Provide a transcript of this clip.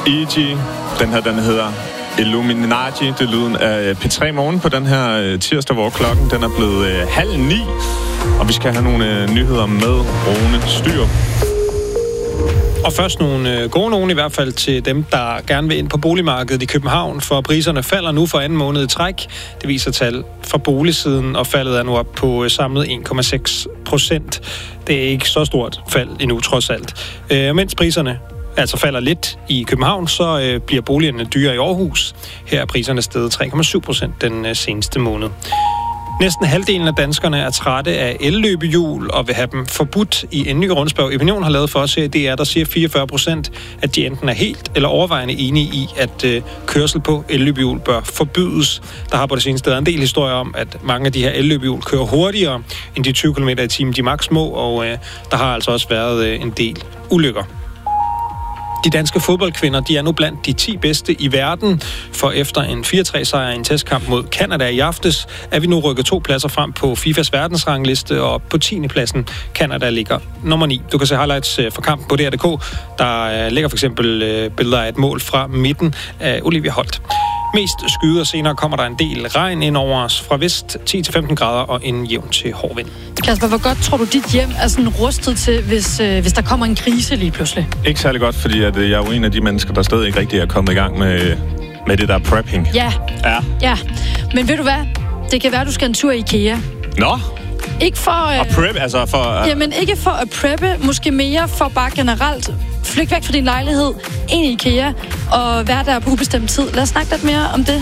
E.G. Den hedder Illuminati. Det er lyden af P3 Morgen på den her tirsdag, hvor klokken den er blevet 8:30. Og vi skal have nogle nyheder med Rune Styrup. Og først nogle gode nogen i hvert fald til dem, der gerne vil ind på boligmarkedet i København, for priserne falder nu for anden måned i træk. Det viser tal fra boligsiden, og faldet er nu op på samlet 1,6%. Det er ikke så stort fald endnu, trods alt. Mens priserne altså falder lidt i København, så bliver boligerne dyrere i Aarhus. Her er priserne steget 3,7% den seneste måned. Næsten halvdelen af danskerne er trætte af elløbehjul og vil have dem forbudt i en ny rundspørg. Opinion har lavet for os her, det er, der siger 44%, at de enten er helt eller overvejende enige i, at kørsel på elløbehjul bør forbydes. Der har på det seneste været en del historier om, at mange af de her elløbehjul kører hurtigere end de 20 km i timen, de maks må, og der har altså også været en del ulykker. De danske fodboldkvinder, de er nu blandt de 10 bedste i verden, for efter en 4-3-sejr i en testkamp mod Canada i aftes, er vi nu rykket 2 pladser frem på FIFAs verdensrangliste, og på 10. pladsen Canada ligger nummer 9. Du kan se highlights fra kampen på DR.dk. Der ligger for eksempel billeder af et mål fra midten af Olivia Holt. Mest skyde, og senere kommer der en del regn ind over os fra vest, 10-15 grader og en jævn til hård vind. Kasper, hvor godt tror du, dit hjem er sådan rustet til, hvis der kommer en krise lige pludselig? Ikke særlig godt, fordi at jeg er jo en af de mennesker, der stadig ikke rigtig er kommet i gang med det der prepping. Ja. Men ved du hvad? Det kan være, du skal en tur i IKEA. Nå? Ikke for... At prep, altså for... Jamen, ikke for at preppe, måske mere for bare generelt. Flyg væk fra din lejlighed, ind i IKEA, og vær der på ubestemt tid. Lad os snakke lidt mere om det